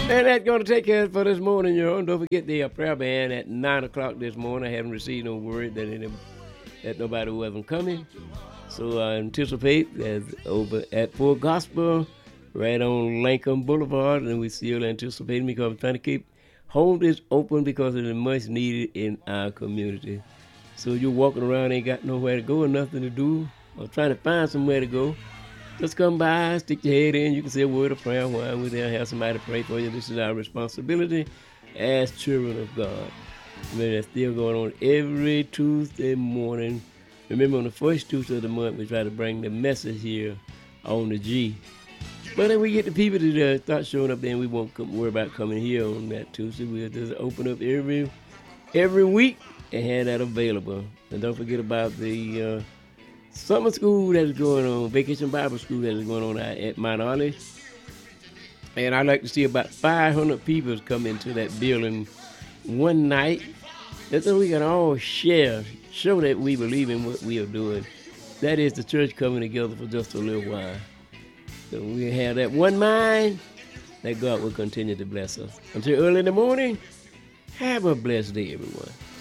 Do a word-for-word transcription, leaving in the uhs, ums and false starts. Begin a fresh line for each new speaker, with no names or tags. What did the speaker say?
And that's going to take care for this morning, you know. Don't forget the uh, prayer band at nine o'clock this morning. I haven't received no word that any, that nobody wasn't coming. So I anticipate that over at Full Gospel, right on Lincoln Boulevard, and we still anticipating because I'm trying to keep hold this open because it is much needed in our community. So you're walking around, ain't got nowhere to go or nothing to do, or trying to find somewhere to go. Just come by, stick your head in. You can say a word of prayer while we're there, have somebody pray for you. This is our responsibility as children of God. I mean, that's still going on every Tuesday morning. Remember, on the first Tuesday of the month, we try to bring the message here on the G. But then we get the people to uh, start showing up, then we won't come, worry about coming here on that Tuesday. We'll just open up every every week and have that available. And don't forget about the uh, summer school that's going on, Vacation Bible School that is going on at Mount Olive. And I'd like to see about five hundred people come into that building one night. That's so we can all share, show that we believe in what we are doing. That is the church coming together for just a little while. So we have that one mind that God will continue to bless us. Until early in the morning, have a blessed day, everyone.